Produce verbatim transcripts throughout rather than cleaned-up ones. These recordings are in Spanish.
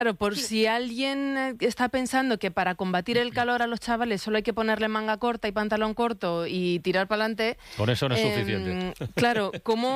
Claro, por sí. si alguien está pensando que para combatir el calor a los chavales solo hay que ponerle manga corta y pantalón corto y tirar para adelante... Con eso no es eh, suficiente. Claro,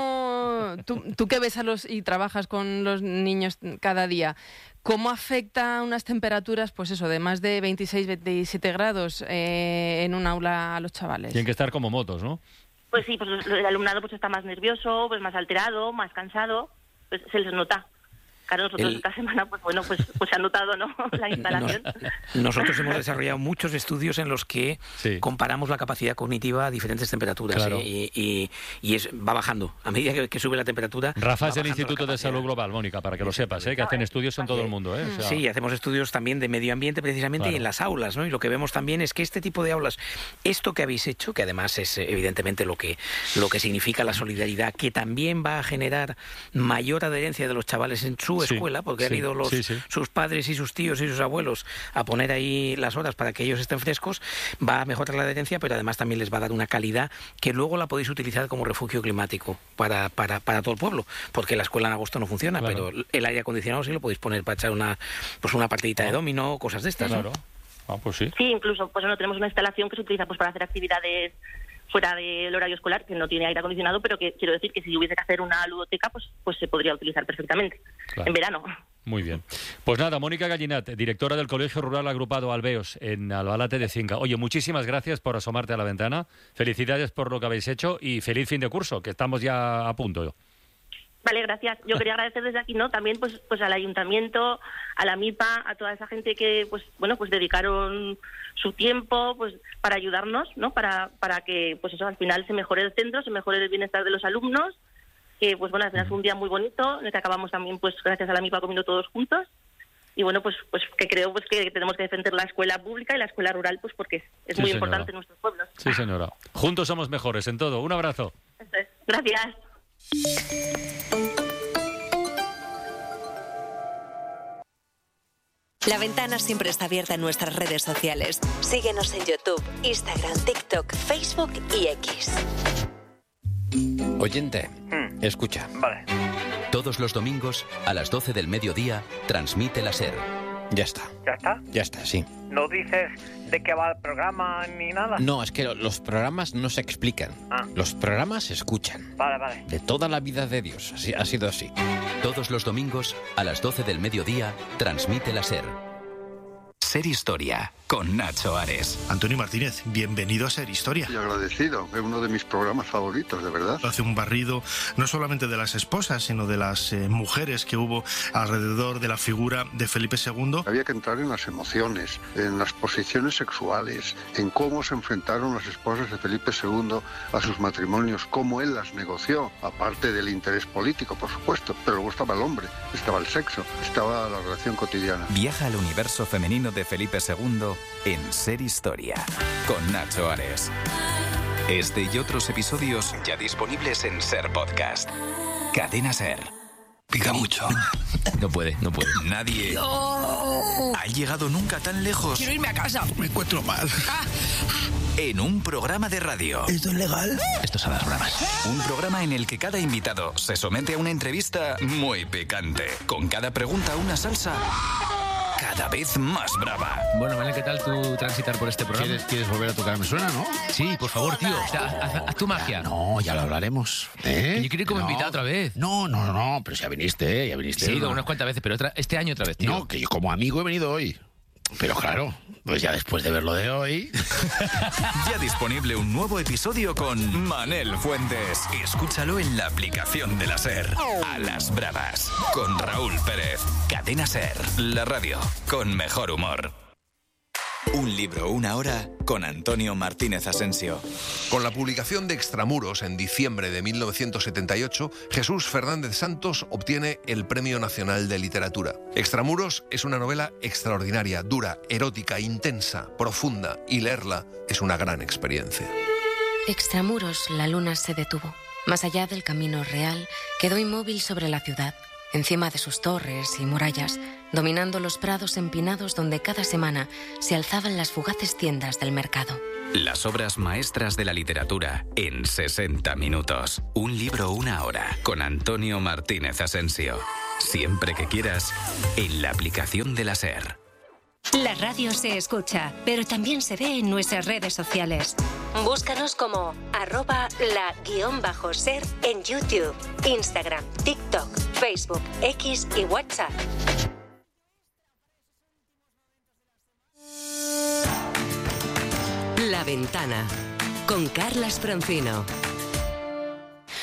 ¿cómo tú, tú que ves a los y trabajas con los niños cada día, cómo afecta unas temperaturas, pues eso, de más de veintiséis, veintisiete grados eh, en un aula a los chavales? Tienen que estar como motos, ¿no? Pues sí, pues el alumnado pues está más nervioso, pues más alterado, más cansado, pues se les nota. Claro, nosotros el... esta semana, pues bueno, pues, pues se ha notado, ¿no?, la instalación. Nos, nosotros hemos desarrollado muchos estudios en los que sí. comparamos la capacidad cognitiva a diferentes temperaturas, claro. ¿eh? y, y, y es, va bajando. A medida que, que sube la temperatura... Rafa es del Instituto de Salud Global, Mónica, para que lo sepas, ¿eh? que hacen estudios en todo el mundo. ¿eh? O sea... Sí, hacemos estudios también de medio ambiente precisamente claro. y en las aulas, ¿no? Y lo que vemos también es que este tipo de aulas, esto que habéis hecho, que además es evidentemente lo que, lo que significa la solidaridad, que también va a generar mayor adherencia de los chavales en su sí. escuela, porque sí. han ido los, sí, sí. sus padres y sus tíos y sus abuelos a poner ahí las horas para que ellos estén frescos, va a mejorar la adherencia, pero además también les va a dar una calidad que luego la podéis utilizar como refugio climático para, para, para todo el pueblo, porque la escuela en agosto no funciona, claro. pero el aire acondicionado sí lo podéis poner para echar una, pues una partidita oh. de dominó, cosas de estas. Claro. ¿no? Ah, pues sí. Sí, incluso pues bueno, tenemos una instalación que se utiliza pues para hacer actividades fuera del horario escolar, que no tiene aire acondicionado, pero que quiero decir que si hubiese que hacer una ludoteca, pues, pues se podría utilizar perfectamente claro. en verano. Muy bien. Pues nada, Mónica Gallinat, directora del Colegio Rural Agrupado Albeos, en Albalate de Cinca. Oye, muchísimas gracias por asomarte a la ventana. Felicidades por lo que habéis hecho y feliz fin de curso, que estamos ya a punto. Vale, gracias. Yo quería agradecer desde aquí, ¿no? También pues pues al ayuntamiento, a la MIPA, a toda esa gente que pues bueno, pues dedicaron su tiempo pues para ayudarnos, ¿no? Para para que pues eso al final se mejore el centro, se mejore el bienestar de los alumnos, que pues bueno, al final fue un día muy bonito, en el que acabamos también pues gracias a la MIPA comiendo todos juntos. Y bueno, pues pues que creo pues que tenemos que defender la escuela pública y la escuela rural, pues porque es, es sí, muy señora. importante en nuestros pueblos. Sí, señora. Juntos somos mejores en todo. Un abrazo. Eso es. Gracias. La ventana siempre está abierta en nuestras redes sociales. Síguenos en YouTube, Instagram, TikTok, Facebook y X. Oyente, mm. escucha. Vale. Todos los domingos, a las doce del mediodía, transmite la SER. Ya está. ¿Ya está? Ya está, sí. ¿No dices de qué va el programa ni nada? No, es que los programas no se explican. Ah. Los programas se escuchan. Vale, vale. De toda la vida de Dios. Así, ha sido así. Todos los domingos, a las doce del mediodía, transmite la SER. Ser Historia, con Nacho Ares. Antonio Martínez, bienvenido a Ser Historia. Y agradecido, es uno de mis programas favoritos, de verdad. Hace un barrido no solamente de las esposas, sino de las eh, mujeres que hubo alrededor de la figura de Felipe segundo. Había que entrar en las emociones, en las posiciones sexuales, en cómo se enfrentaron las esposas de Felipe segundo a sus matrimonios, cómo él las negoció, aparte del interés político, por supuesto, pero luego estaba el hombre, estaba el sexo, estaba la relación cotidiana. Viaja al universo femenino de Felipe segundo en Ser Historia, con Nacho Ares. Este y otros episodios ya disponibles en Ser Podcast. Cadena Ser. Pica mucho. No puede, no puede. Nadie no. ha llegado nunca tan lejos. Quiero irme a casa. Me encuentro mal. En un programa de radio. ¿Esto es legal? Esto son las bromas. Un programa en el que cada invitado se somete a una entrevista muy picante. Con cada pregunta una salsa cada vez más brava. Bueno, Manel, ¿qué tal tú transitar por este programa? ¿Quieres, quieres volver a tocar Me Suena, no? Sí, por favor, tío. O sea, haz, haz tu magia. No, ya lo hablaremos. ¿Eh? Que yo quiero ir como no. invitado otra vez. No, no, no, pero ya viniste, ya viniste. Sí, ¿no? unas cuantas veces, pero otra, este año otra vez, tío. No, que yo como amigo he venido hoy. Pero claro, pues ya después de ver lo de hoy... Ya disponible un nuevo episodio con Manel Fuentes. Escúchalo en la aplicación de la SER. A las bravas, con Raúl Pérez. Cadena SER, la radio con mejor humor. Un libro, una hora, con Antonio Martínez Asensio. Con la publicación de Extramuros en diciembre de mil novecientos setenta y ocho, Jesús Fernández Santos obtiene el Premio Nacional de Literatura. Extramuros es una novela extraordinaria, dura, erótica, intensa, profunda, y leerla es una gran experiencia. Extramuros, la luna se detuvo. Más allá del camino real, quedó inmóvil sobre la ciudad, encima de sus torres y murallas, dominando los prados empinados donde cada semana se alzaban las fugaces tiendas del mercado. Las obras maestras de la literatura en sesenta minutos. Un libro, una hora, con Antonio Martínez Asensio. siempre que quieras, en la aplicación de la SER. La radio se escucha, pero también se ve en nuestras redes sociales. Búscanos como arroba la guión bajo ser en YouTube, Instagram, TikTok, Facebook, X y WhatsApp. La Ventana con Carlas Francino.